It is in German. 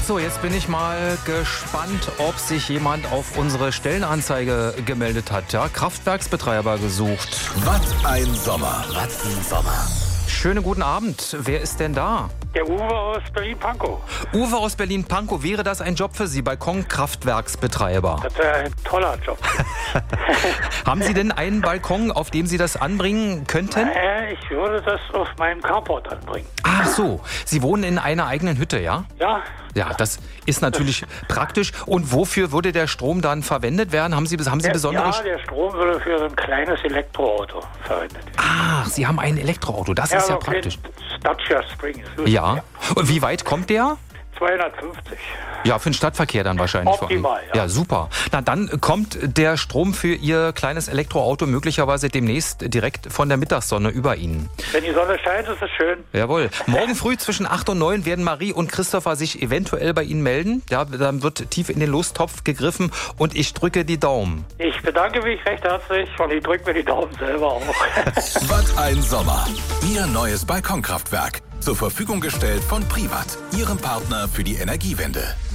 So, jetzt bin ich mal gespannt, ob sich jemand auf unsere Stellenanzeige gemeldet hat. Ja, Kraftwerksbetreiber gesucht. Was ein Sommer. Was ein Sommer. Schönen guten Abend. Wer ist denn da? Der Uwe aus Berlin-Pankow. Uwe aus Berlin-Pankow. Wäre das ein Job für Sie, Balkonkraftwerksbetreiber? Das wäre ein toller Job. Haben Sie denn einen Balkon, auf dem Sie das anbringen könnten? Ich würde das auf meinem Carport anbringen. Ach so, Sie wohnen in einer eigenen Hütte, ja? Ja. Ja, das ist natürlich praktisch. Und wofür würde der Strom dann verwendet werden? Haben Sie besondere... Ja, der Strom würde für so ein kleines Elektroauto verwendet werden. Ach, Sie haben ein Elektroauto. Das ist ja okay, praktisch. Dacia Spring. Ja. Und wie weit kommt der? 250. Ja, für den Stadtverkehr dann wahrscheinlich. Optimal, ja. Ja, super. Na, dann kommt der Strom für Ihr kleines Elektroauto möglicherweise demnächst direkt von der Mittagssonne über Ihnen. Wenn die Sonne scheint, ist es schön. Jawohl. Morgen früh zwischen 8 und 9 werden Marie und Christopher sich eventuell bei Ihnen melden. Ja, dann wird tief in den Lostopf gegriffen und ich drücke die Daumen. Ich bedanke mich recht herzlich und ich drücke mir die Daumen selber auch. Was ein Sommer. Ihr neues Balkonkraftwerk. Zur Verfügung gestellt von Privat, Ihrem Partner für die Energiewende.